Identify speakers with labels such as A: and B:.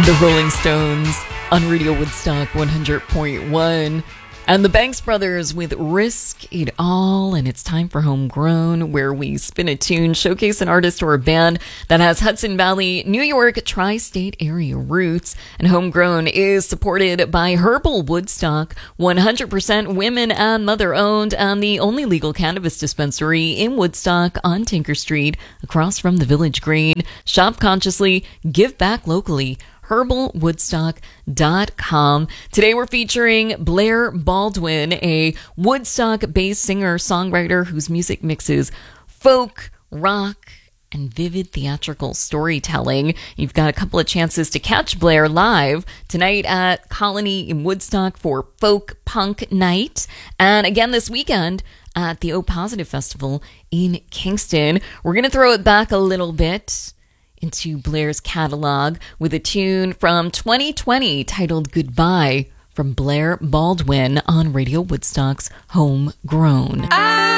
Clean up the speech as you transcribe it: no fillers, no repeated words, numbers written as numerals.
A: The Rolling Stones on Radio Woodstock 100.1. And the Banks Brothers with Risk It All. And it's time for Homegrown, where we spin a tune, showcase an artist or a band that has Hudson Valley, New York, tri-state area roots. And Homegrown is supported by Herbal Woodstock, 100% women and mother-owned, and the only legal cannabis dispensary in Woodstock on Tinker Street, across from the Village Green. Shop consciously, give back locally. herbalwoodstock.com. Today we're featuring Blair Baldwin, a Woodstock-based singer-songwriter whose music mixes folk, rock, and vivid theatrical storytelling. You've got a couple of chances to catch Blair live tonight at Colony in Woodstock for Folk Punk Night, and again this weekend at the O Positive Festival in Kingston. We're going to throw it back a little bit into Blair's catalog with a tune from 2020 titled Goodbye from Blair Baldwin on Radio Woodstock's Homegrown.